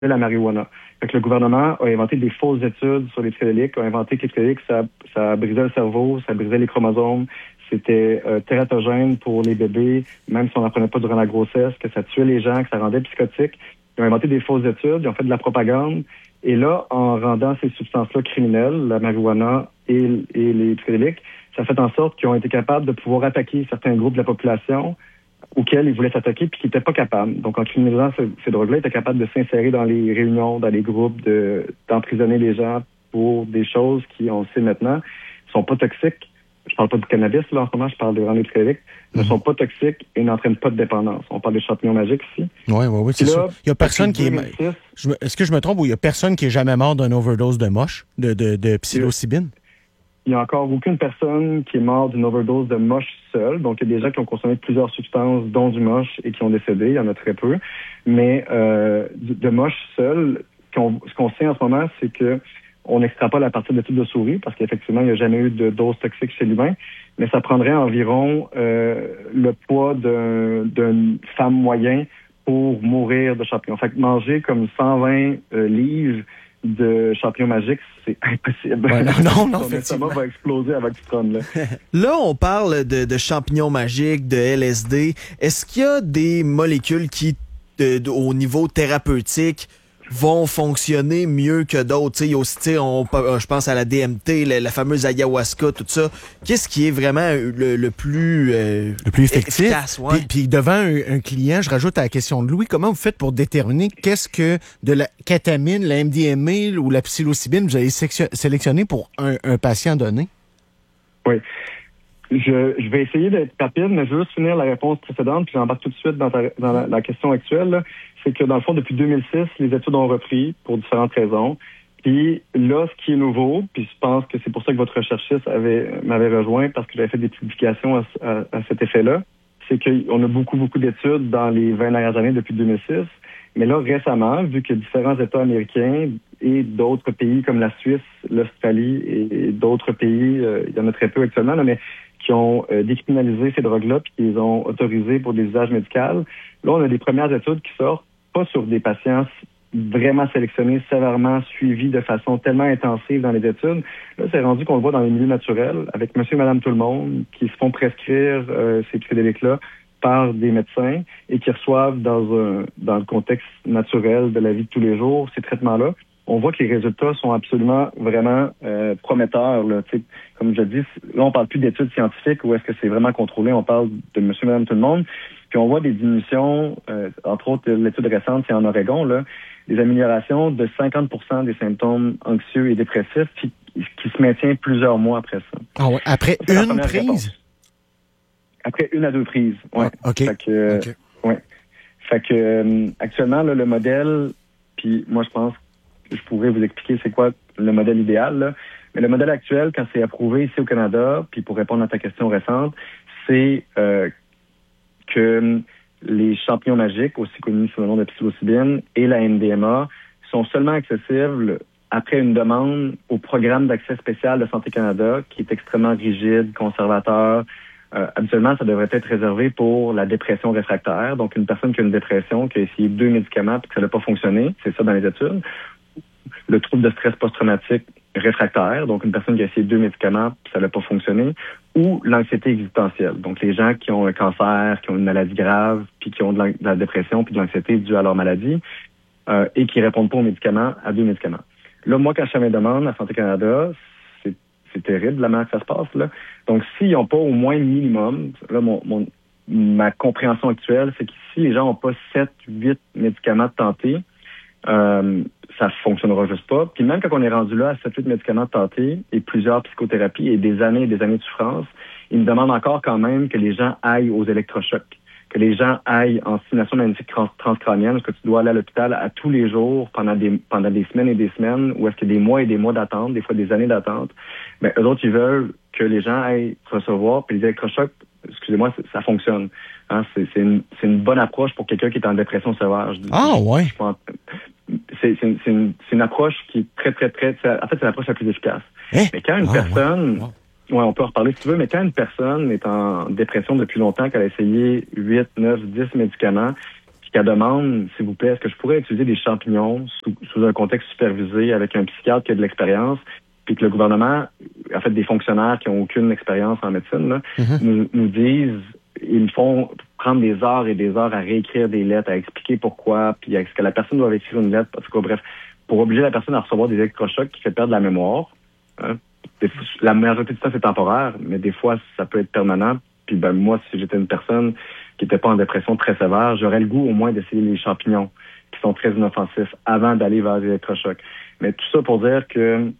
de la marijuana. Fait que le gouvernement a inventé des fausses études sur les psychédéliques, a inventé que les psychédéliques, ça brisait le cerveau, ça brisait les chromosomes, c'était tératogène pour les bébés, même si on n'en prenait pas durant la grossesse, que ça tuait les gens, que ça rendait psychotiques. Ils ont inventé des fausses études, ils ont fait de la propagande. Et là, en rendant ces substances-là criminelles, la marijuana et les psychédéliques, ça fait en sorte qu'ils ont été capables de pouvoir attaquer certains groupes de la population auxquels ils voulaient s'attaquer puis qui n'étaient pas capables. Donc, en criminalisant ces drogues-là, ils étaient capables de s'insérer dans les réunions, dans les groupes, d'emprisonner les gens pour des choses qui, on le sait maintenant, sont pas toxiques. Je parle pas du cannabis, là, en ce moment, je parle des psychédéliques, ne sont pas toxiques et n'entraînent pas de dépendance. On parle des champignons magiques ici. Oui, c'est ça. Il y a personne qui est... Est-ce que je me trompe ou il y a personne qui est jamais mort d'une overdose de psilocybine? Il n'y a encore aucune personne qui est morte d'une overdose de moche seul. Donc, il y a des gens qui ont consommé plusieurs substances, dont du moche, et qui ont décédé. Il y en a très peu. Mais de moche seul, ce qu'on sait en ce moment, c'est que on extrapole à partir d'études de souris, parce qu'effectivement, il n'y a jamais eu de dose toxique chez l'humain. Mais ça prendrait environ le poids d'une femme moyen pour mourir de champignons. Fait que manger comme 120 livres de champignons magiques, c'est impossible. Ouais, non, Ton estomac va exploser avec du trône, là. Là, on parle de champignons magiques, de LSD. Est-ce qu'il y a des molécules qui, au niveau thérapeutique, vont fonctionner mieux que d'autres? Il y a aussi, je pense à la DMT, la fameuse ayahuasca, tout ça. Qu'est-ce qui est vraiment le plus effectif? Efficace, ouais. Puis devant un client, je rajoute à la question de Louis, comment vous faites pour déterminer qu'est-ce que de la kétamine, la MDMA ou la psilocybine vous avez sélectionné pour un patient donné? Oui. Je vais essayer d'être rapide, mais je veux juste finir la réponse précédente, puis j'embarque tout de suite dans la question actuelle, là. C'est que dans le fond, depuis 2006, les études ont repris pour différentes raisons. Puis là, ce qui est nouveau, puis je pense que c'est pour ça que votre recherchiste m'avait rejoint, parce que j'avais fait des publications à cet effet-là, c'est qu'on a beaucoup d'études dans les 20 dernières années depuis 2006. Mais là, récemment, vu que différents États américains et d'autres pays comme la Suisse, l'Australie et d'autres pays, il y en a très peu actuellement, là, mais qui ont décriminalisé ces drogues-là puis qui les ont autorisées pour des usages médicaux. Là, on a des premières études qui sortent, pas sur des patients vraiment sélectionnés, sévèrement suivis de façon tellement intensive dans les études. Là, c'est rendu qu'on le voit dans les milieux naturels, avec monsieur et madame tout le monde, qui se font prescrire ces psychédéliques-là par des médecins et qui reçoivent dans le contexte naturel de la vie de tous les jours ces traitements-là. On voit que les résultats sont absolument vraiment prometteurs. Là. Comme je dis, là, on parle plus d'études scientifiques où est-ce que c'est vraiment contrôlé. On parle de monsieur, madame, tout le monde. Puis on voit des diminutions, entre autres, l'étude récente, c'est en Oregon, là, des améliorations de 50% des symptômes anxieux et dépressifs qui se maintient plusieurs mois après ça. Ah ouais. Après une prise? Réponse. Après 1 à 2 prises, ouais. Ah, OK. Ouais. Fait que actuellement, là, le modèle, puis moi, je pense que je pourrais vous expliquer c'est quoi le modèle idéal, là. Mais le modèle actuel, quand c'est approuvé ici au Canada, puis pour répondre à ta question récente, c'est que les champignons magiques, aussi connus sous le nom de psilocybine, et la MDMA sont seulement accessibles après une demande au programme d'accès spécial de Santé Canada, qui est extrêmement rigide, conservateur. Habituellement, ça devrait être réservé pour la dépression réfractaire. Donc, une personne qui a une dépression, qui a essayé 2 médicaments et que ça n'a pas fonctionné, c'est ça dans les études. Le trouble de stress post-traumatique réfractaire, donc une personne qui a essayé 2 médicaments et ça n'a pas fonctionné, ou l'anxiété existentielle. Donc, les gens qui ont un cancer, qui ont une maladie grave, puis qui ont de la dépression puis de l'anxiété due à leur maladie, et qui répondent pas aux médicaments, à 2 médicaments. Là, moi, quand je fais mes demandes à Santé Canada, c'est terrible la manière que ça se passe, là. Donc, s'ils n'ont pas au moins minimum, là, ma compréhension actuelle, c'est que si les gens n'ont pas 7, 8 médicaments de tenté, ça fonctionnera juste pas. Puis même quand on est rendu là à 7, 8 médicaments de tenté et plusieurs psychothérapies et des années de souffrance, ils me demandent encore quand même que les gens aillent aux électrochocs, que les gens aillent en stimulation magnétique transcrânienne, parce que tu dois aller à l'hôpital à tous les jours pendant des semaines et des semaines, ou est-ce qu'il y a des mois et des mois d'attente, des fois des années d'attente. Mais eux autres, ils veulent que les gens aillent recevoir, puis les électrochocs, excusez-moi, ça fonctionne. Hein, c'est une bonne approche pour quelqu'un qui est en dépression sévère. Ouais. C'est une approche qui est très, très, très... En fait, c'est l'approche la plus efficace. Mais quand une personne... Ouais. Ouais, on peut en reparler si tu veux, mais quand une personne est en dépression depuis longtemps, qu'elle a essayé 8, 9, 10 médicaments, puis qu'elle demande, s'il vous plaît, est-ce que je pourrais utiliser des champignons sous un contexte supervisé avec un psychiatre qui a de l'expérience, puis que le gouvernement, en fait, des fonctionnaires qui n'ont aucune expérience en médecine, là, nous disent, ils me font prendre des heures et des heures à réécrire des lettres, à expliquer pourquoi, puis est-ce que la personne doit écrire une lettre, parce que bref, pour obliger la personne à recevoir des électrochocs qui fait perdre la mémoire. Hein. La majorité du temps, c'est temporaire, mais des fois, ça peut être permanent. Puis ben moi, si j'étais une personne qui n'était pas en dépression très sévère, j'aurais le goût au moins d'essayer les champignons, qui sont très inoffensifs, avant d'aller vers les électrochocs. Mais tout ça pour dire que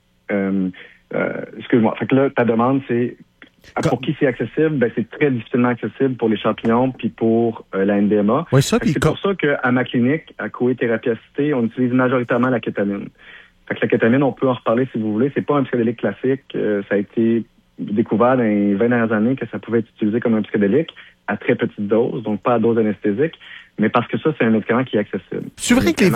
excuse-moi. Fait que là, ta demande, c'est pour qui c'est accessible? Ben, c'est très difficilement accessible pour les champignons puis pour la NDMA. Oui, ça, c'est pour ça qu'à ma clinique, à Koé Thérapie Assistée, on utilise majoritairement la kétamine. Fait que la kétamine, on peut en reparler si vous voulez. C'est pas un psychédélique classique. Ça a été découvert dans les 20 dernières années que ça pouvait être utilisé comme un psychédélique à très petite dose, donc pas à dose anesthésique, mais parce que ça, c'est un médicament qui est accessible. C'est vrai que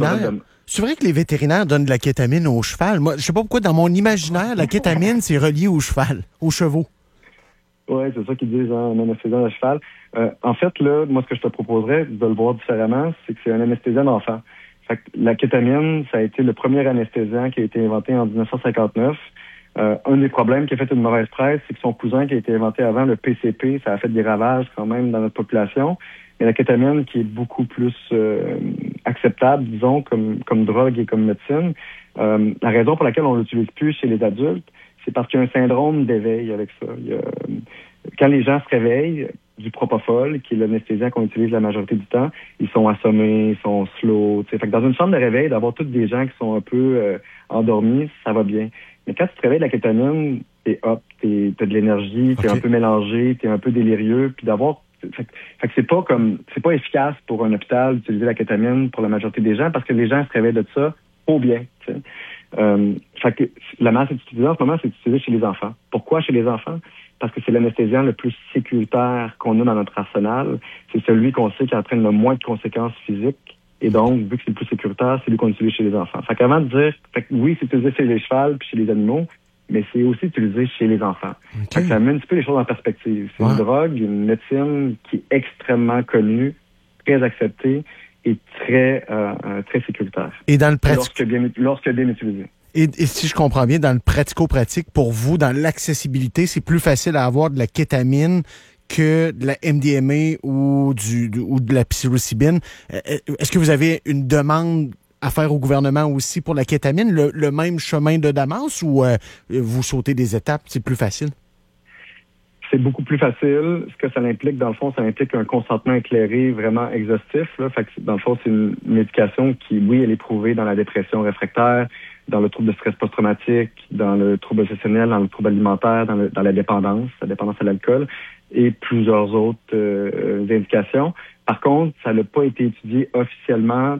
les vétérinaires donnent de la kétamine au cheval. Moi, je sais pas pourquoi, dans mon imaginaire, la kétamine, c'est relié au cheval, aux chevaux. Oui, c'est ça qu'ils disent en anesthésiant le cheval. En fait, là, moi, ce que je te proposerais de le voir différemment, c'est que c'est un anesthésiant d'enfant. Fait que la kétamine, ça a été le premier anesthésiant qui a été inventé en 1959. Un des problèmes qui a fait une mauvaise presse, c'est que son cousin qui a été inventé avant, le PCP, ça a fait des ravages quand même dans notre population. Et la kétamine, qui est beaucoup plus acceptable, disons, comme drogue et comme médecine, la raison pour laquelle on l'utilise plus chez les adultes, c'est parce qu'il y a un syndrome d'éveil avec ça. Quand les gens se réveillent du propofol, qui est l'anesthésiant qu'on utilise la majorité du temps, ils sont assommés, ils sont slow. Fait que dans une chambre de réveil, d'avoir tous des gens qui sont un peu endormis, ça va bien. Mais quand tu te réveilles de la kétamine, t'es hop, t'as de l'énergie, t'es un peu mélangé, t'es un peu délirieux, puis d'avoir... Fait que c'est pas efficace pour un hôpital d'utiliser la kétamine pour la majorité des gens, parce que les gens se réveillent de ça au bien, tu sais. Fait que la masse est utilisée en ce moment, c'est utilisé chez les enfants. Pourquoi chez les enfants? Parce que c'est l'anesthésiant le plus sécuritaire qu'on a dans notre arsenal. C'est celui qu'on sait qui entraîne le moins de conséquences physiques. Et donc, vu que c'est le plus sécuritaire, c'est lui qu'on utilise chez les enfants. Fait qu'avant de dire, oui, c'est utilisé chez les chevals puis chez les animaux, mais c'est aussi utilisé chez les enfants. Okay. Fait que ça met un petit peu les choses en perspective. C'est une drogue, une médecine qui est extrêmement connue, très acceptée et très sécuritaire. Et dans le lorsque bien utilisé. Et si je comprends bien, dans le pratico-pratique, pour vous, dans l'accessibilité, c'est plus facile à avoir de la kétamine que de la MDMA ou de la psilocybine. Est-ce que vous avez une demande à faire au gouvernement aussi pour la kétamine, le même chemin de Damas, ou vous sautez des étapes, c'est plus facile? C'est beaucoup plus facile. Ce que ça implique, dans le fond, ça implique un consentement éclairé vraiment exhaustif. Là. Fait que, dans le fond, c'est une médication qui, oui, elle est prouvée dans la dépression réfractaire, dans le trouble de stress post-traumatique, dans le trouble obsessionnel, dans le trouble alimentaire, dans la dépendance à l'alcool et plusieurs autres indications. Par contre, ça n'a pas été étudié officiellement,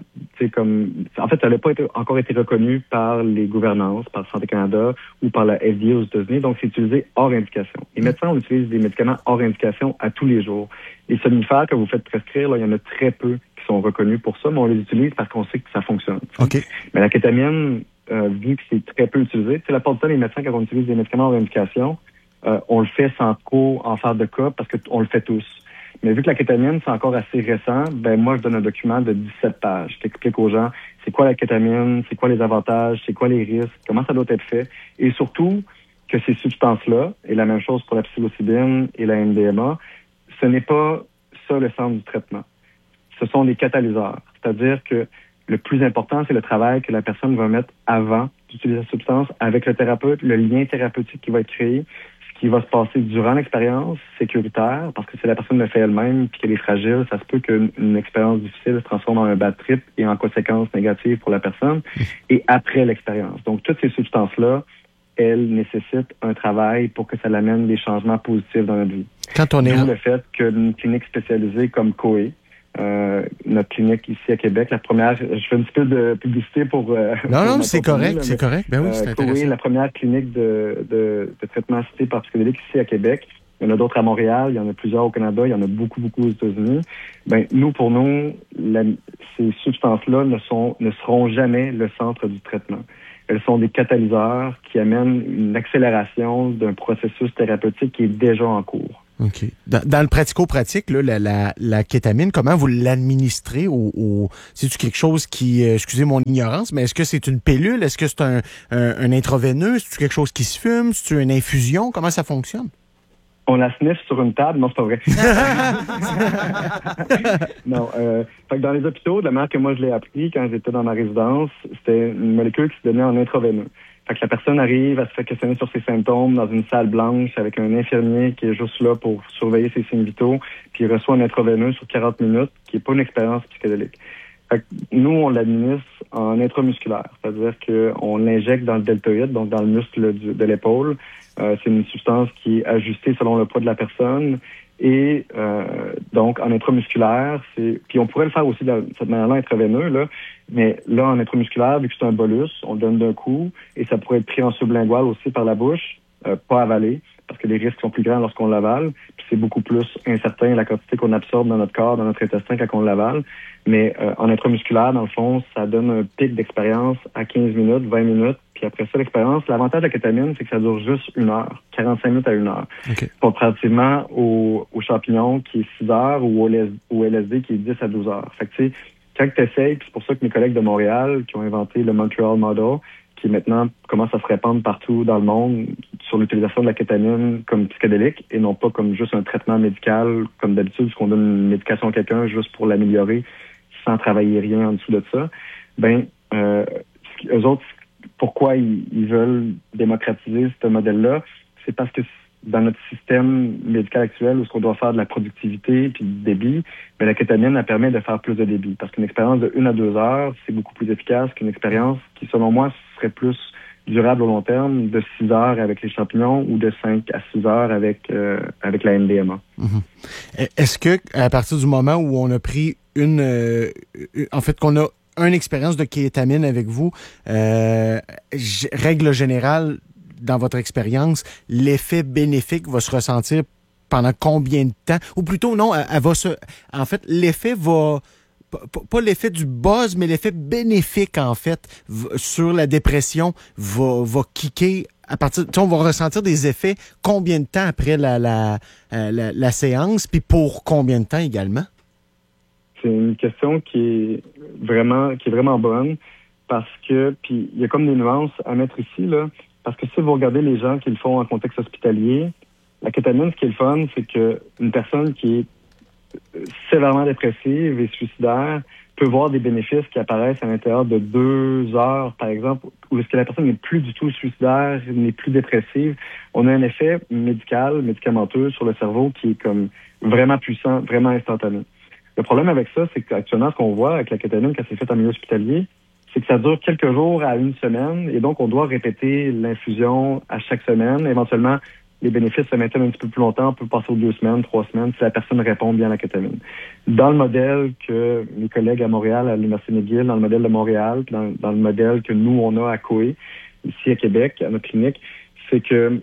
en fait, ça n'a pas encore été reconnu par les gouvernances, par Santé Canada ou par la FDA aux États-Unis, donc c'est utilisé hors indication. Les médecins, on utilise des médicaments hors indication à tous les jours. Les somnifères que vous faites prescrire, là, il y en a très peu qui sont reconnus pour ça, mais on les utilise parce qu'on sait que ça fonctionne. Okay. Mais la kétamine, vu que c'est très peu utilisé, la plupart du temps, les médecins, quand on utilise des médicaments hors indication, on le fait sans trop en faire de cas parce qu'on le fait tous. Mais vu que la kétamine, c'est encore assez récent, ben moi, je donne un document de 17 pages qui explique aux gens c'est quoi la kétamine, c'est quoi les avantages, c'est quoi les risques, comment ça doit être fait, et surtout que ces substances-là, et la même chose pour la psilocybine et la MDMA, ce n'est pas ça le centre du traitement. Ce sont des catalyseurs. C'est-à-dire que le plus important, c'est le travail que la personne va mettre avant d'utiliser la substance avec le thérapeute, le lien thérapeutique qui va être créé, ce qui va se passer durant l'expérience sécuritaire, parce que si la personne le fait elle-même puis qu'elle est fragile, ça se peut qu'une expérience difficile se transforme en un bad trip et en conséquences négatives pour la personne, et après l'expérience. Donc, toutes ces substances-là, elles nécessitent un travail pour que ça l'amène des changements positifs dans notre vie. Quand on est... D'où le fait qu'une clinique spécialisée comme Koé, notre clinique ici à Québec, la première, je fais un petit peu de publicité pour... non, c'est correct, c'est correct. Ben oui, c'est intéressant. Koé, la première clinique de traitement assisté par psychédélique ici à Québec. Il y en a d'autres à Montréal, il y en a plusieurs au Canada, il y en a beaucoup aux États-Unis. Ben, pour nous, ces substances-là ne seront jamais le centre du traitement. Elles sont des catalyseurs qui amènent une accélération d'un processus thérapeutique qui est déjà en cours. OK. Dans le pratico-pratique, là, la kétamine, comment vous l'administrez c'est-tu quelque chose qui, excusez mon ignorance, mais est-ce que c'est une pilule? Est-ce que c'est un intraveineux? C'est-tu quelque chose qui se fume? C'est-tu une infusion? Comment ça fonctionne? On la sniffe sur une table? Non, c'est pas vrai. Non. Fait que dans les hôpitaux, de la manière que moi je l'ai appris quand j'étais dans ma résidence, c'était une molécule qui se donnait en intraveineux. Fait que la personne arrive, elle se fait questionner sur ses symptômes dans une salle blanche avec un infirmier qui est juste là pour surveiller ses signes vitaux, puis il reçoit un intraveineux sur 40 minutes, qui est pas une expérience psychédélique. Fait que nous, on l'administre en intramusculaire, c'est-à-dire qu'on l'injecte dans le deltoïde, donc dans le muscle de l'épaule. C'est une substance qui est ajustée selon le poids de la personne. Et donc, en intramusculaire, puis on pourrait le faire aussi de cette manière-là, intraveineux, là, mais là, en intramusculaire, vu que c'est un bolus, on le donne d'un coup, et ça pourrait être pris en sublingual aussi par la bouche, pas avalé, parce que les risques sont plus grands lorsqu'on l'avale, puis c'est beaucoup plus incertain la quantité qu'on absorbe dans notre corps, dans notre intestin quand on l'avale. Mais en intramusculaire, dans le fond, ça donne un pic d'expérience à 15 minutes, 20 minutes, puis après ça, l'expérience, l'avantage de la kétamine, c'est que ça dure juste 1 heure, 45 minutes à 1 heure. Okay. Comparativement au champignon qui est 6 heures ou au LSD qui est 10 à 12 heures. Fait que tu sais, quand tu essayes, puis c'est pour ça que mes collègues de Montréal qui ont inventé le Montreal Model, qui maintenant commence à se répandre partout dans le monde sur l'utilisation de la kétamine comme psychédélique et non pas comme juste un traitement médical comme d'habitude, parce qu'on donne une médication à quelqu'un juste pour l'améliorer sans travailler rien en dessous de ça. Eux autres, pourquoi ils veulent démocratiser ce modèle-là, c'est parce que dans notre système médical actuel, où ce qu'on doit faire de la productivité puis du débit, mais la kétamine, elle permet de faire plus de débit. Parce qu'une expérience de 1 à 2 heures, c'est beaucoup plus efficace qu'une expérience qui, selon moi, serait plus durable au long terme, de 6 heures avec les champignons ou de 5 à 6 heures avec la MDMA. Mm-hmm. Est-ce que, à partir du moment où on a pris en fait, qu'on a une expérience de kétamine avec vous, règle générale, dans votre expérience, l'effet bénéfique va se ressentir pendant combien de temps? Ou plutôt, non, en fait, l'effet va... Pas l'effet du buzz, mais l'effet bénéfique, en fait, sur la dépression va kicker à partir... On va ressentir des effets combien de temps après la séance, puis pour combien de temps également? C'est une question qui est vraiment bonne, parce que, puis il y a comme des nuances à mettre ici, là. Parce que si vous regardez les gens qui le font en contexte hospitalier, la kétamine, ce qui est le fun, c'est qu'une personne qui est sévèrement dépressive et suicidaire peut voir des bénéfices qui apparaissent à l'intérieur de 2 heures, par exemple, où est-ce que la personne n'est plus du tout suicidaire, n'est plus dépressive. On a un effet médicamenteux sur le cerveau qui est comme vraiment puissant, vraiment instantané. Le problème avec ça, c'est qu'actuellement, ce qu'on voit avec la kétamine quand c'est fait en milieu hospitalier, c'est que ça dure quelques jours à 1 semaine et donc on doit répéter l'infusion à chaque semaine. Éventuellement, les bénéfices se maintiennent un petit peu plus longtemps. On peut passer aux 2 semaines, 3 semaines si la personne répond bien à la kétamine. Dans le modèle que mes collègues à Montréal, à l'Université McGill, dans le modèle de Montréal, puis dans le modèle que nous, on a à Coué, ici à Québec, à notre clinique, c'est que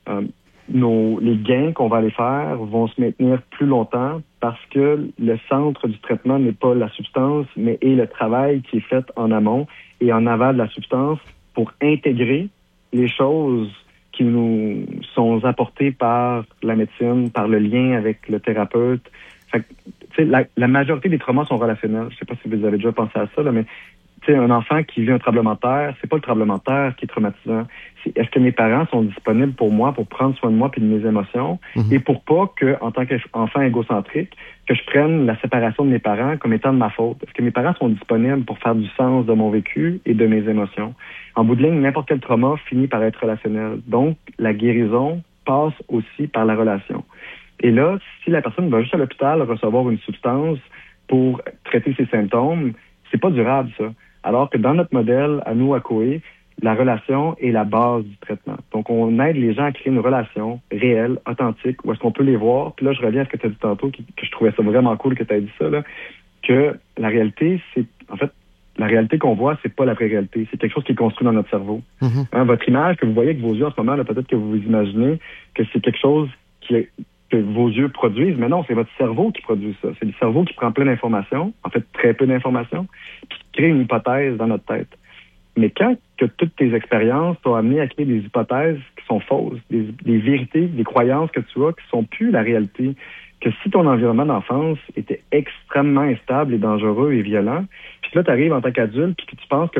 les gains qu'on va aller faire vont se maintenir plus longtemps parce que le centre du traitement n'est pas la substance, mais est le travail qui est fait en amont et en aval de la substance pour intégrer les choses qui nous sont apportées par la médecine, par le lien avec le thérapeute. Fait que, la majorité des traumas sont relationnels. Je sais pas si vous avez déjà pensé à ça, là, mais un enfant qui vit un tremblement de terre, c'est pas le tremblement de terre qui est traumatisant. C'est est-ce que mes parents sont disponibles pour moi, pour prendre soin de moi puis de mes émotions, et pour pas que, en tant qu'enfant égocentrique, que je prenne la séparation de mes parents comme étant de ma faute. Est-ce que mes parents sont disponibles pour faire du sens de mon vécu et de mes émotions? En bout de ligne, n'importe quel trauma finit par être relationnel. Donc, la guérison passe aussi par la relation. Et là, si la personne va juste à l'hôpital recevoir une substance pour traiter ses symptômes, c'est pas durable, ça. Alors que dans notre modèle, à nous, à Coué, la relation est la base du traitement. Donc, on aide les gens à créer une relation réelle, authentique, où est-ce qu'on peut les voir. Puis là, je reviens à ce que tu as dit tantôt, que je trouvais ça vraiment cool que tu aies dit ça, là, que la réalité, c'est, en fait, la réalité qu'on voit, c'est pas la vraie réalité. C'est quelque chose qui est construit dans notre cerveau. Votre image que vous voyez avec vos yeux en ce moment, là, peut-être que vous vous imaginez que c'est quelque chose que vos yeux produisent, mais non, c'est votre cerveau qui produit ça. C'est le cerveau qui prend plein d'informations, en fait très peu d'informations, qui crée une hypothèse dans notre tête. Mais quand que toutes tes expériences t'ont amené à créer des hypothèses qui sont fausses, des vérités, des croyances que tu as qui sont plus la réalité, que si ton environnement d'enfance était extrêmement instable et dangereux et violent, puis là, tu arrives en tant qu'adulte, puis tu penses que